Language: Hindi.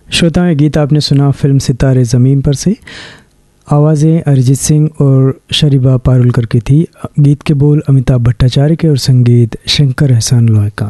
श्रोताओं, ये गीत आपने सुना फिल्म सितारे ज़मीन पर से। आवाज़ें अरिजीत सिंह और शरीबा पारुलकर की थी। गीत के बोल अमिताभ भट्टाचार्य के और संगीत शंकर एहसान लॉय का।